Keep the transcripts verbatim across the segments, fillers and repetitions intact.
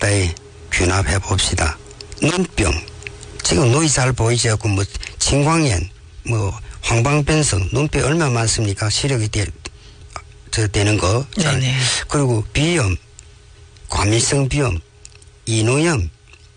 간단히 귀납해 봅시다. 눈병. 지금 눈이 잘 보이지 않고 뭐青光眼, 뭐 황방변성, 눈병 얼마나 많습니까? 시력이 되, 저 되는 거. 네네. 그리고 비염, 과민성 비염, 인후염,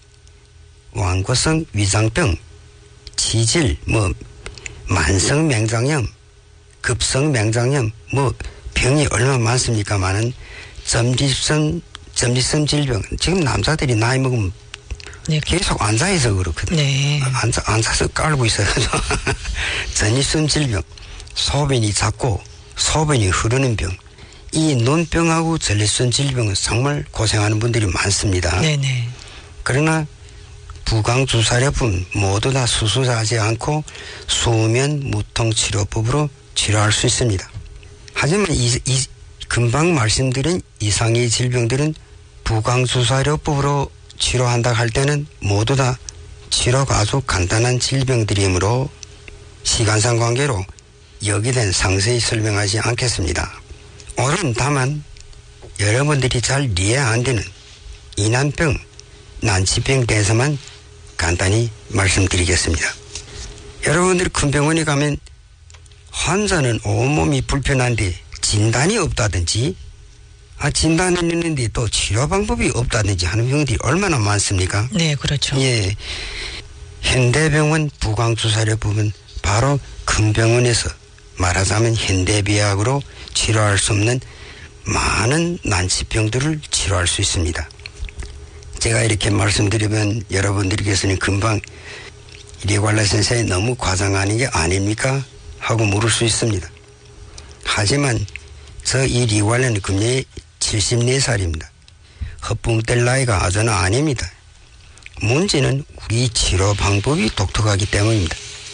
완고성 위장병, 치질, 뭐 만성 맹장염, 급성 맹장염, 뭐 병이 얼마나 많습니까만은 점집성 점집성 질병. 지금 남자들이 나이 먹으면 네. 계속 앉아있어 그렇거든요. 네. 앉아, 앉아서 깔고 있어요. 전립선 질병, 소변이 작고 소변이 흐르는 병. 이 눈병하고 전립선 질병은 정말 고생하는 분들이 많습니다. 네네. 그러나 부강주사료품 모두 다 수술하지 않고 수면 무통치료법으로 치료할 수 있습니다. 하지만 이, 이 금방 말씀드린 이상의 질병들은 부강주사료법으로 치료한다 할 때는 모두 다 치료가 아주 간단한 질병들이므로 시간상 관계로 여기된 상세히 설명하지 않겠습니다. 오늘은 다만 여러분들이 잘 이해 안 되는 이난병, 난치병 대해서만 간단히 말씀드리겠습니다. 여러분들이 큰 병원에 가면 환자는 온몸이 불편한데 진단이 없다든지 아, 진단은 있는데 또 치료 방법이 없다든지 하는 병들이 얼마나 많습니까? 네, 그렇죠. 예. 현대병원 부강주사료법은 바로 큰 병원에서 말하자면 현대비약으로 치료할 수 없는 많은 난치병들을 치료할 수 있습니다. 제가 이렇게 말씀드리면 여러분들께서는 금방 이리관라 선생이 너무 과장하는 게 아닙니까? 하고 물을 수 있습니다. 하지만 저 이 리관라는 금년에 칠십사 살입니다. 헛붕 뗄 나이가 아주는 아닙니다. 문제는 우리 치료 방법이 독특하기 때문입니다.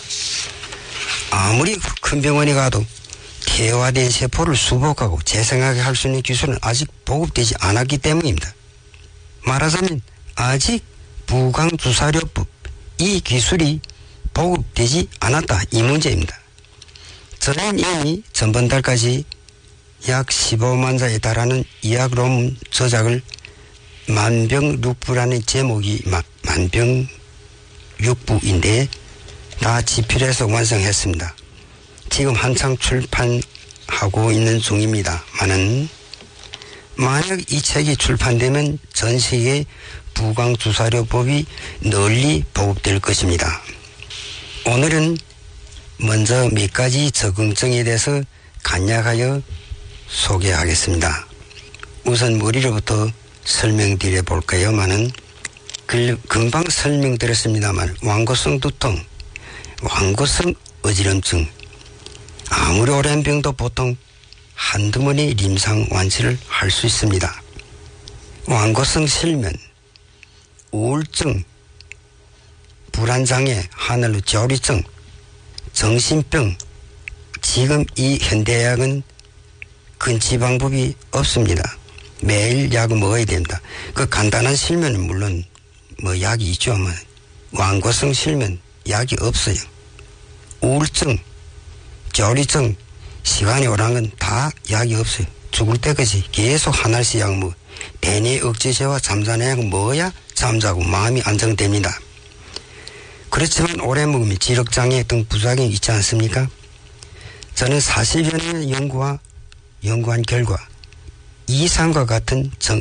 아무리 큰 병원에 가도 퇴화된 세포를 수복하고 재생하게 할 수 있는 기술은 아직 보급되지 않았기 때문입니다. 말하자면 아직 부강주사료법 이 기술이 보급되지 않았다 이 문제입니다. 저는 이미 전번달까지 약 십오만 자에 달하는 의학 논문 저작을 만병육부라는 제목이 만병육부인데 다 집필해서 완성했습니다. 지금 한창 출판하고 있는 중입니다만은 만약 이 책이 출판되면 전 세계 부강주사료법이 널리 보급될 것입니다. 오늘은 먼저 몇 가지 적응증에 대해서 간략하여 소개하겠습니다. 우선 머리로부터 설명드려 볼까요만은 금방 설명드렸습니다만 완고성 두통, 완고성 어지럼증, 아무리 오랜 병도 보통 한두 번의 임상 완치를 할 수 있습니다. 완고성 실면, 우울증, 불안장애, 하늘로 조리증, 정신병, 지금 이 현대의학은 근치 방법이 없습니다. 매일 약을 먹어야 됩니다. 그 간단한 실면은 물론 뭐 약이 있죠만 완고성 실면 약이 없어요. 우울증, 조리증, 시간이 오라는 건 다 약이 없어요. 죽을 때까지 계속 하나씩 약 먹어. 대뇌 억제제와 잠자는 약 먹어야 잠자고 마음이 안정됩니다. 그렇지만 오래 먹으면 지력장애 등 부작용이 있지 않습니까? 저는 사십여 년의 연구와 연구한 결과 이상과 같은 정,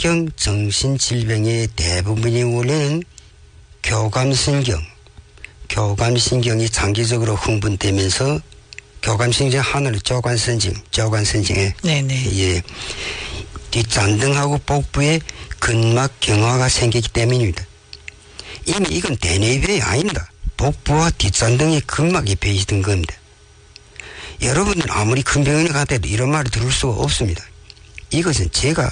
신경정신질병의 대부분의 원인은 교감신경, 교감신경이 장기적으로 흥분되면서 교감신경 하나를 조관선징, 조관선징에 예, 뒷잔등하고 복부에 근막 경화가 생기기 때문입니다. 이미 이건 대뇌병이 아닙니다. 복부와 뒷잔등에 근막이 배이던 겁니다. 여러분은 아무리 큰 병원에 가더라도 이런 말을 들을 수가 없습니다. 이것은 제가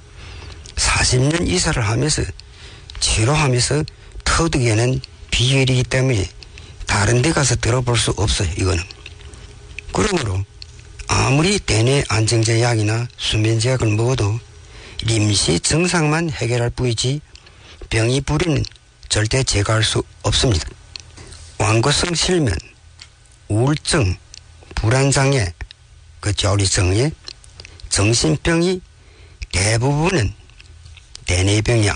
사십 년 이사를 하면서 치료하면서 터득해낸 비결이기 때문에 다른 데 가서 들어볼 수 없어요. 이거는. 그러므로 아무리 대뇌 안정제 약이나 수면제 약을 먹어도 임시 증상만 해결할 뿐이지 병이 뿌리는 절대 제거할 수 없습니다. 완고성 실면, 우울증, 불안장애, 그 조리증에 정신병이 대부분은 대뇌병이